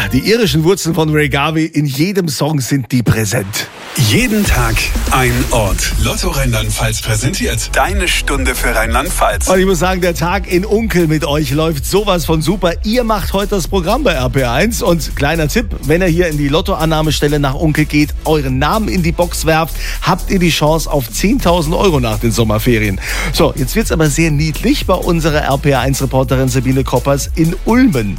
die irischen Wurzeln von Ray Garvey, in jedem Song sind die präsent. Jeden Tag ein Ort. Lotto Rheinland-Pfalz präsentiert Deine Stunde für Rheinland-Pfalz. Und ich muss sagen, der Tag in Unkel mit euch läuft sowas von super. Ihr macht heute das Programm bei RPR1. Und kleiner Tipp, wenn ihr hier in die Lottoannahmestelle nach Unkel geht, euren Namen in die Box werft, habt ihr die Chance auf 10.000 Euro nach den Sommerferien. So, jetzt wird's aber sehr niedlich bei unserer RPR1-Reporterin Sabine Koppers in Ulmen.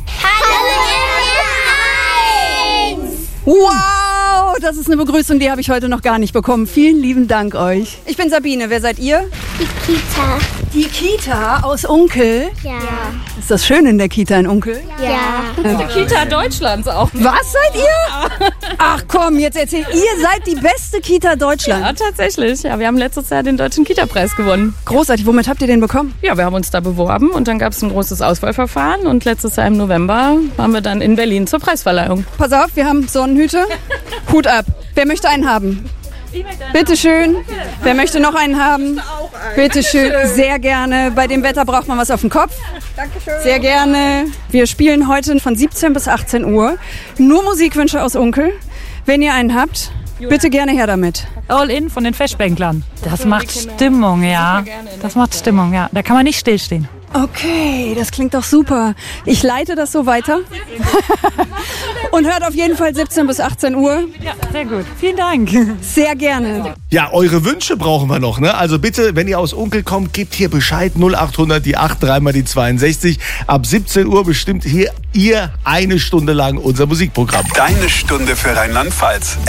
Wow, das ist eine Begrüßung, die habe ich heute noch gar nicht bekommen. Vielen lieben Dank euch. Ich bin Sabine, wer seid ihr? Die Kita. Die Kita aus Unkel. Ja. Ist das schön in der Kita in Unkel? Ja. Die Kita Deutschlands auch. Was seid ihr? Ach komm, jetzt erzähl. Ihr seid die beste Kita Ja, Deutschlands. tatsächlich. Ja, wir haben letztes Jahr den Deutschen Kita-Preis gewonnen. Großartig, womit habt ihr den bekommen? Ja, wir haben uns da beworben und dann gab es ein großes Auswahlverfahren und letztes Jahr im November waren wir dann in Berlin zur Preisverleihung. Pass auf, wir haben Sonnenhüte. Hut ab. Wer möchte einen haben? Bitte schön. Wer möchte noch einen haben? Bitte schön. Sehr gerne. Bei dem Wetter braucht man was auf dem Kopf. Dankeschön. Sehr gerne. Wir spielen heute von 17 bis 18 Uhr. Nur Musikwünsche aus Unkel. Wenn ihr einen habt, bitte gerne her damit. All in von den Festbänklern. Das macht Stimmung, ja. Das macht Stimmung, ja. Da kann man nicht stillstehen. Okay, das klingt doch super. Ich leite das so weiter. Und hört auf jeden Fall 17 bis 18 Uhr. Ja, sehr gut. Vielen Dank. Sehr gerne. Ja, eure Wünsche brauchen wir noch, ne? Also bitte, wenn ihr aus Unkel kommt, gebt hier Bescheid. 0800 die 8, 3 mal die 62. Ab 17 Uhr bestimmt hier ihr eine Stunde lang unser Musikprogramm. Deine Stunde für Rheinland-Pfalz.